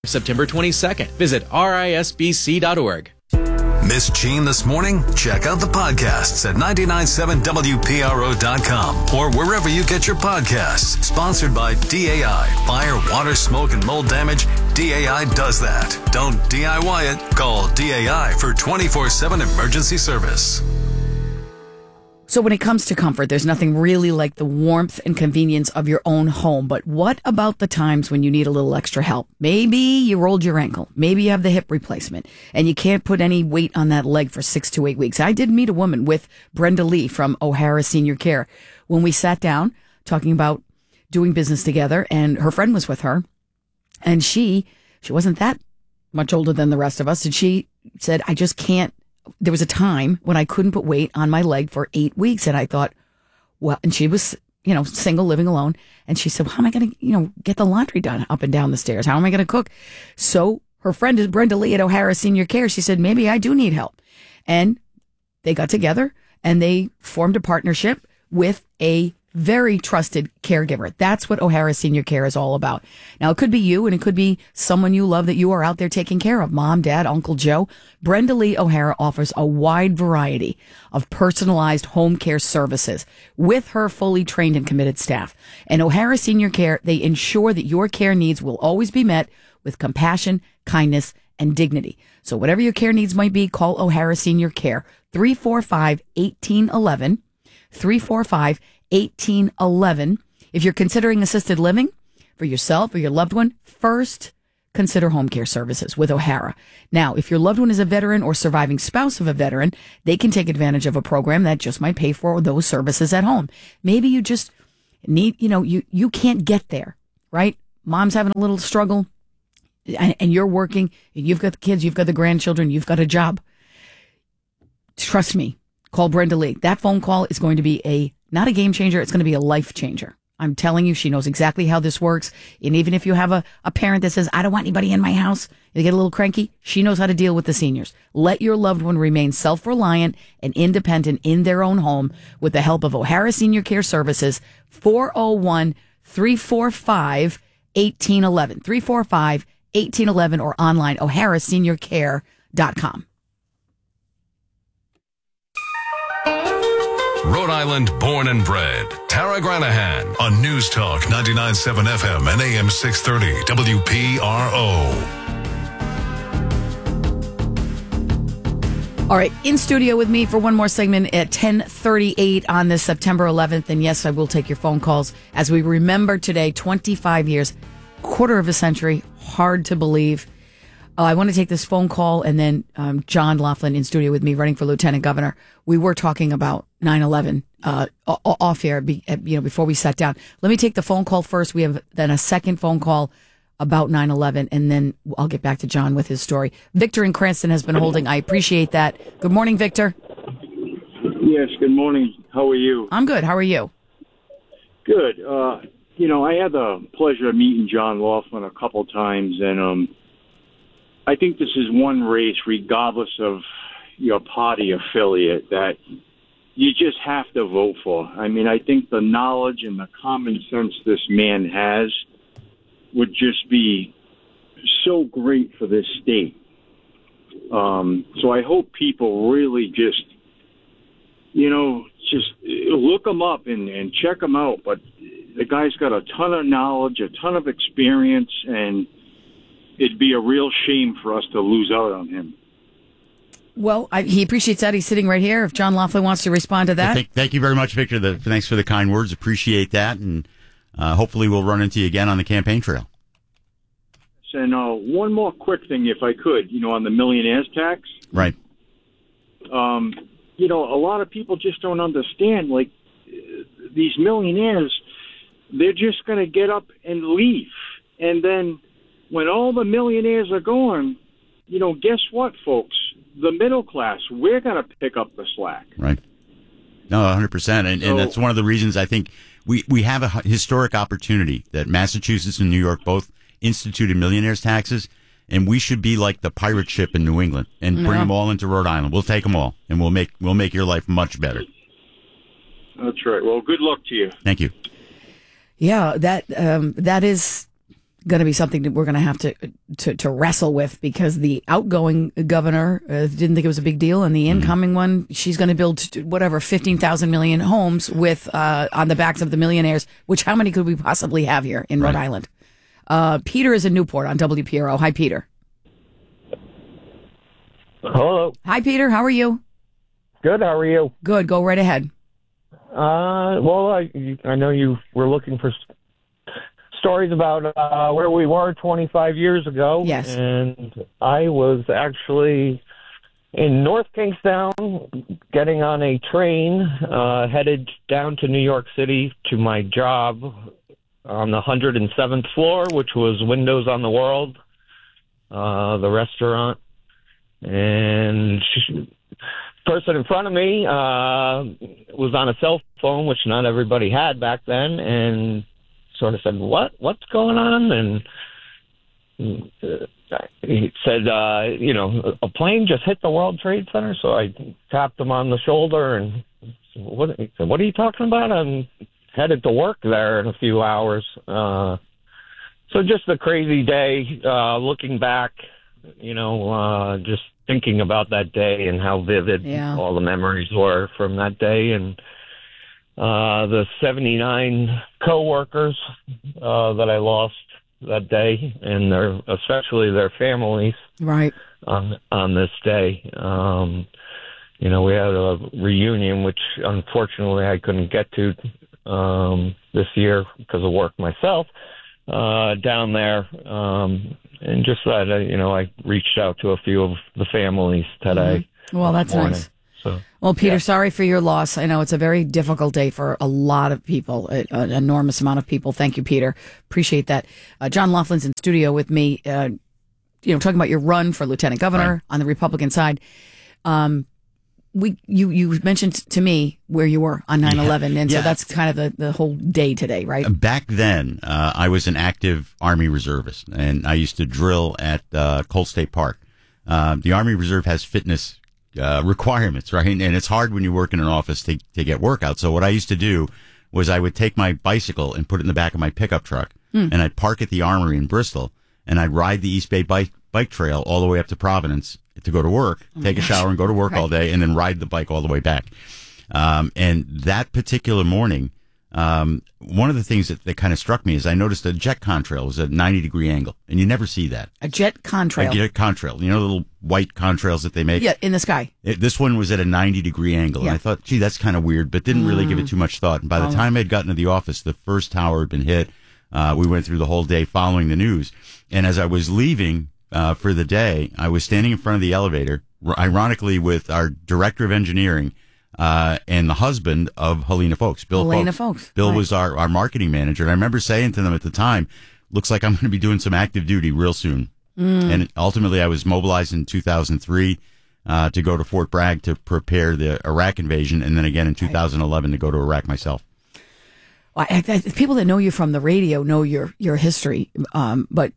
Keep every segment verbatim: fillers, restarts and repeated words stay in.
September twenty-second. Visit R I S B C dot org. Miss Gene this morning? Check out the podcasts at nine nine seven W P R O dot com or wherever you get your podcasts. Sponsored by D A I. Fire, water, smoke, and mold damage. D A I does that. Don't D I Y it. Call D A I for twenty-four seven emergency service. So when it comes to comfort, there's nothing really like the warmth and convenience of your own home. But what about the times when you need a little extra help? Maybe you rolled your ankle. Maybe you have the hip replacement and you can't put any weight on that leg for six to eight weeks. I did meet a woman with Brenda Lee from O'Hara Senior Care when we sat down talking about doing business together, and her friend was with her, and she, she wasn't that much older than the rest of us. And she said, I just can't. There was a time when I couldn't put weight on my leg for eight weeks. And I thought, well, and she was, you know, single, living alone. And she said, well, how am I going to, you know, get the laundry done up and down the stairs? How am I going to cook? So her friend is Brenda Lee at O'Hara Senior Care. She said, maybe I do need help. And they got together and they formed a partnership with a very trusted caregiver. That's what O'Hara Senior Care is all about. Now, it could be you, and it could be someone you love that you are out there taking care of. Mom, Dad, Uncle Joe. Brenda Lee O'Hara offers a wide variety of personalized home care services with her fully trained and committed staff. And O'Hara Senior Care, they ensure that your care needs will always be met with compassion, kindness, and dignity. So whatever your care needs might be, call O'Hara Senior Care, three four five, one eight one one, three four five, eighteen eleven. If you're considering assisted living for yourself or your loved one, first consider home care services with O'Hara. Now, if your loved one is a veteran or surviving spouse of a veteran, they can take advantage of a program that just might pay for those services at home. Maybe you just need, you know, you, you can't get there, right? Mom's having a little struggle and, and you're working, you've got the kids, you've got the grandchildren, you've got a job. Trust me, call Brenda Lee. That phone call is going to be a not a game changer. It's going to be a life changer. I'm telling you, she knows exactly how this works. And even if you have a, a parent that says, I don't want anybody in my house, they get a little cranky, she knows how to deal with the seniors. Let your loved one remain self-reliant and independent in their own home with the help of O'Hara Senior Care Services, four oh one, three four five, one eight one one, three four five, one eight one one, or online, o'hara senior care dot com. Rhode Island born and bred. Tara Granahan on News Talk ninety-nine point seven F M and A M six thirty W P R O. All right, in studio with me for one more segment at ten thirty-eight on this September eleventh. And yes, I will take your phone calls as we remember today, twenty-five years, quarter of a century, hard to believe. Uh, I want to take this phone call, and then um, John Laughlin in studio with me, running for lieutenant governor. We were talking about nine eleven uh, off air, be, you know, before we sat down. Let me take the phone call first. We have then a second phone call about nine eleven, and then I'll get back to John with his story. Victor in Cranston has been holding. I appreciate that. Good morning, Victor. Yes, good morning. How are you? I'm good. How are you? Good. Uh, you know, I had the pleasure of meeting John Laughlin a couple times, and um. I think this is one race, regardless of your party affiliate, that you just have to vote for. I mean, I think the knowledge and the common sense this man has would just be so great for this state. Um, so I hope people really just, you know, just look him up and, and check him out. But the guy's got a ton of knowledge, a ton of experience, and it'd be a real shame for us to lose out on him. Well, I, he appreciates that. He's sitting right here. If John Laughlin wants to respond to that. Well, thank, thank you very much, Victor. The, thanks for the kind words. Appreciate that. And uh, hopefully we'll run into you again on the campaign trail. And uh, one more quick thing, if I could, you know, on the millionaire's tax. Right. Um, you know, a lot of people just don't understand, like, these millionaires, they're just going to get up and leave. And then when all the millionaires are gone, you know, guess what, folks? The middle class, we're going to pick up the slack. Right. No, one hundred percent. And, so, and that's one of the reasons I think we, we have a historic opportunity that Massachusetts and New York both instituted millionaires' taxes, and we should be like the pirate ship in New England and bring yeah. them all into Rhode Island. We'll take them all, and we'll make we'll make your life much better. That's right. Well, good luck to you. Thank you. Yeah, that um, that is going to be something that we're going to have to, to to wrestle with, because the outgoing governor uh, didn't think it was a big deal, and the incoming mm-hmm. one, she's going to build whatever fifteen thousand million homes with uh, on the backs of the millionaires. Which how many could we possibly have here in right. Rhode Island? Uh, Peter is in Newport on W P R O. Hi, Peter. Hello. Hi, Peter. How are you? Good. How are you? Good. Go right ahead. Uh, well, I I know you were looking for stories about uh, where we were twenty-five years ago. Yes. And I was actually in North Kingstown getting on a train uh, headed down to New York City to my job on the one hundred seventh floor, which was Windows on the World, uh, the restaurant. And she, person in front of me uh, was on a cell phone, which not everybody had back then, and sort of said, what, what's going on? And uh, he said, uh, you know, a plane just hit the World Trade Center. So I tapped him on the shoulder and said, what, he said, what are you talking about? I'm headed to work there in a few hours. Uh, so just a crazy day, uh, looking back, you know, uh, just thinking about that day and how vivid yeah. all the memories were from that day. And Uh, the seventy-nine coworkers uh, that I lost that day, and their, especially their families, right on on this day. Um, you know, we had a reunion, which unfortunately I couldn't get to um, this year because of work myself uh, down there. Um, and just that, uh, you know, I reached out to a few of the families today. Mm-hmm. Well, that's morning. nice. So, well, Peter, yeah. sorry for your loss. I know it's a very difficult day for a lot of people, an enormous amount of people. Thank you, Peter. Appreciate that. Uh, John Laughlin's in studio with me, uh, you know, talking about your run for lieutenant governor right. on the Republican side. Um, we, you, you mentioned to me where you were on nine eleven, yeah. and yeah. so that's kind of the, the whole day today, right? Back then, uh, I was an active Army reservist, and I used to drill at uh, Colt State Park. Uh, the Army Reserve has fitness Uh, requirements, right? And it's hard when you work in an office to, to get workout. So what I used to do was I would take my bicycle and put it in the back of my pickup truck, hmm. and I'd park at the Armory in Bristol, and I'd ride the East Bay bike, bike trail all the way up to Providence to go to work, oh take a shower and go to work right. all day, and then ride the bike all the way back. Um, and that particular morning, um, one of the things that, that kind of struck me is I noticed a jet contrail was at a ninety degree angle, and you never see that. A jet contrail? A jet contrail. You know the little white contrails that they make? Yeah, in the sky. It, this one was at a ninety degree angle, yeah. and I thought, gee, that's kind of weird, but didn't really mm. give it too much thought. And by the oh. time I'd gotten to the office, the first tower had been hit. Uh, we went through the whole day following the news. And as I was leaving uh, for the day, I was standing in front of the elevator, ironically with our director of engineering, Uh, and the husband of Helena Folks, Bill Helena Folks. Folks. Bill right. was our, our marketing manager. And I remember saying to them at the time, looks like I'm going to be doing some active duty real soon. Mm. And ultimately, I was mobilized in two thousand three uh, to go to Fort Bragg to prepare the Iraq invasion. And then again in two thousand eleven to go to Iraq myself. Well, I, I, people that know you from the radio know your, your history. Um, but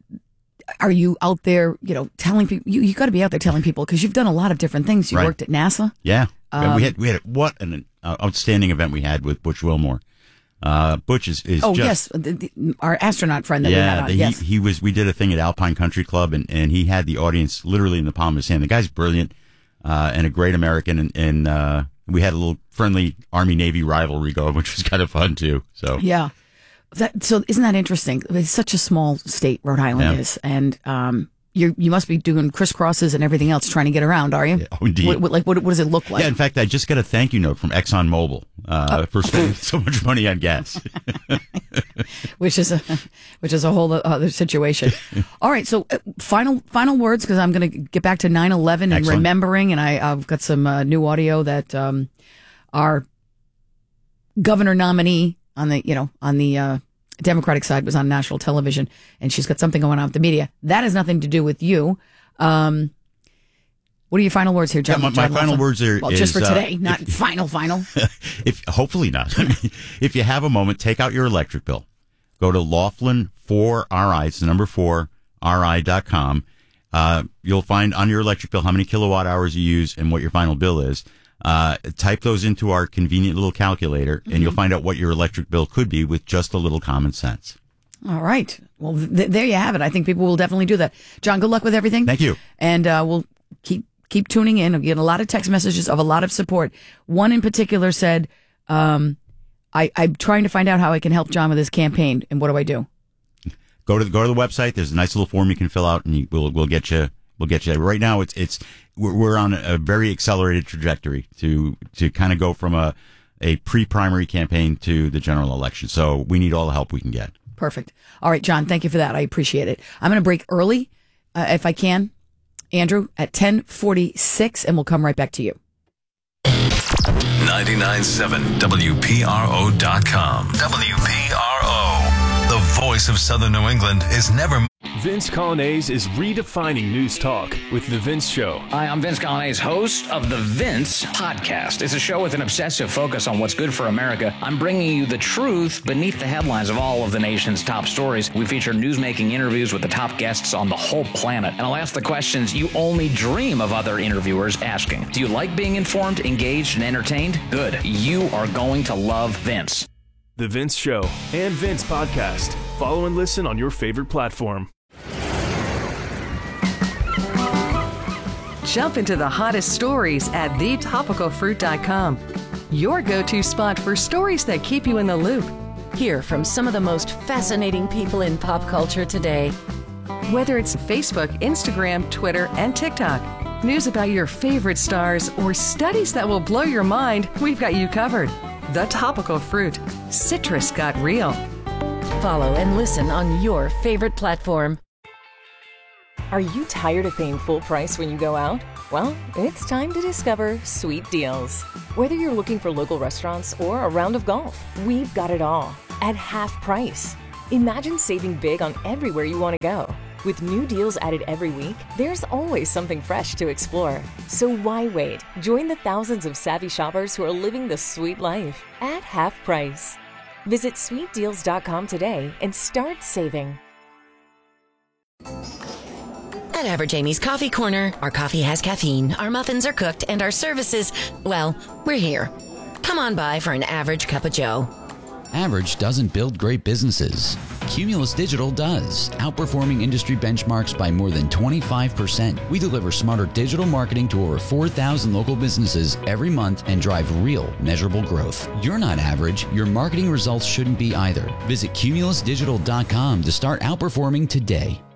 are you out there, you know, telling people, you, you got to be out there telling people, because you've done a lot of different things. You right. worked at NASA. Yeah. Um, we had, we had, what an uh, outstanding event we had with Butch Wilmore. Uh, Butch is, is oh, just, yes. The, the, our astronaut friend that yeah, we had on. The, yes. he, he was, we did a thing at Alpine Country Club, and, and he had the audience literally in the palm of his hand. The guy's brilliant, uh, and a great American. And, and, uh, we had a little friendly Army Navy rivalry going, which was kind of fun too. So, yeah. That, so isn't that interesting? It's such a small state, Rhode Island yeah. is. And, um, You you must be doing crisscrosses and everything else trying to get around, are you? Yeah, oh, indeed. What, what, like, what, what does it look like? Yeah, in fact, I just got a thank you note from ExxonMobil uh, oh. for spending so much money on gas. which is a which is a whole other situation. All right, so uh, final final words, because I'm going to get back to nine eleven and Excellent. remembering, and I, I've got some uh, new audio that um, our governor nominee on the you know on the. Uh, Democratic side was on national television, and she's got something going on with the media. That has nothing to do with you. Um, what are your final words here, John? Yeah, my, my John final Laughlin? words are well, is, just for today, uh, not if, final, final. If hopefully not. I mean, if you have a moment, take out your electric bill. Go to Laughlin four R I. It's the number four R I dot com. Uh, you'll find on your electric bill how many kilowatt hours you use and what your final bill is. Uh, type those into our convenient little calculator, and mm-hmm. you'll find out what your electric bill could be with just a little common sense. All right. Well, th- there you have it. I think people will definitely do that. John, good luck with everything. Thank you. And uh, we'll keep keep tuning in. I'm getting a lot of text messages of a lot of support. One in particular said, um, I, I'm trying to find out how I can help John with his campaign. And what do I do? Go to the, go to the website. There's a nice little form you can fill out, and you, we'll we'll get you we'll get you. Right now, it's it's we're, we're on a very accelerated trajectory to to kind of go from a a pre-primary campaign to the general election. So we need all the help we can get. Perfect. All right, John, thank you for that. I appreciate it. I'm going to break early, uh, if I can, Andrew, at ten forty-six, and we'll come right back to you. ninety-nine point seven W P R O dot com. W P R O. The voice of Southern New England is never... Vince Colonnese is redefining news talk with The Vince Show. Hi, I'm Vince Colonnese, host of The Vince Podcast. It's a show with an obsessive focus on what's good for America. I'm bringing you the truth beneath the headlines of all of the nation's top stories. We feature newsmaking interviews with the top guests on the whole planet. And I'll ask the questions you only dream of other interviewers asking. Do you like being informed, engaged, and entertained? Good. You are going to love Vince. The Vince Show and Vince Podcast. Follow and listen on your favorite platform. Jump into the hottest stories at the topical fruit dot com. Your go-to spot for stories that keep you in the loop. Hear from some of the most fascinating people in pop culture today. Whether it's Facebook, Instagram, Twitter, and TikTok, news about your favorite stars, or studies that will blow your mind, we've got you covered. The Topical Fruit. Citrus got real. Follow and listen on your favorite platform. Are you tired of paying full price when you go out? Well, it's time to discover Sweet Deals. Whether you're looking for local restaurants or a round of golf, we've got it all at half price. Imagine saving big on everywhere you want to go. With new deals added every week, there's always something fresh to explore. So why wait? Join the thousands of savvy shoppers who are living the sweet life at half price. Visit sweet deals dot com today and start saving. At Average Amy's Coffee Corner, our coffee has caffeine, our muffins are cooked, and our services, well, we're here. Come on by for an average cup of joe. Average doesn't build great businesses. Cumulus Digital does, outperforming industry benchmarks by more than twenty-five percent. We deliver smarter digital marketing to over four thousand local businesses every month and drive real, measurable growth. You're not average. Your marketing results shouldn't be either. Visit cumulus digital dot com to start outperforming today.